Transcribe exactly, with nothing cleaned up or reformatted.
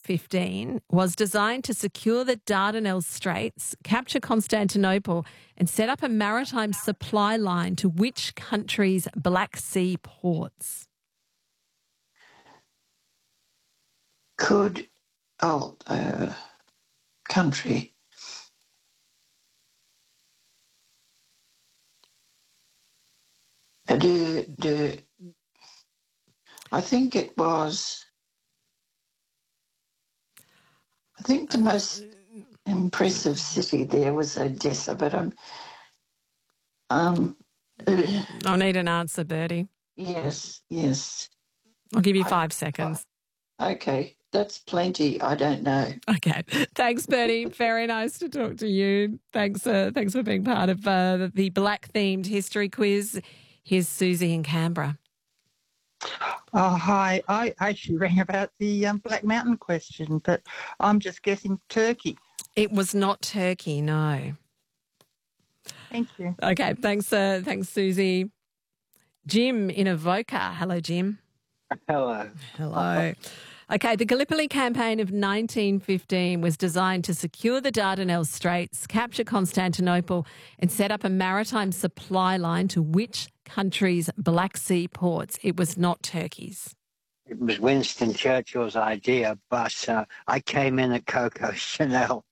fifteen was designed to secure the Dardanelles Straits, capture Constantinople, and set up a maritime supply line to which country's Black Sea ports? Could, oh, uh, country. Uh, do, do, I think it was, I think the most impressive city there was Odessa, but I'm, um, uh, I'll need an answer, Bertie. yes, yes. I'll give you I- five seconds. Okay, that's plenty. I don't know. Okay. Thanks, Bertie. Very nice to talk to you. Thanks, uh, thanks for being part of uh, the black-themed history quiz. Here's Susie in Canberra. Oh, hi. I actually rang about the um, Black Mountain question, but I'm just guessing Turkey. It was not Turkey, no. Thank you. Okay, thanks, uh, thanks, Susie. Jim in Avoca. Hello, Jim. Hello. Hello. Okay, the Gallipoli campaign of nineteen fifteen was designed to secure the Dardanelles Straits, capture Constantinople, and set up a maritime supply line to which country's Black Sea ports? It was not Turkey's. It was Winston Churchill's idea, but uh, I came in at Coco Chanel.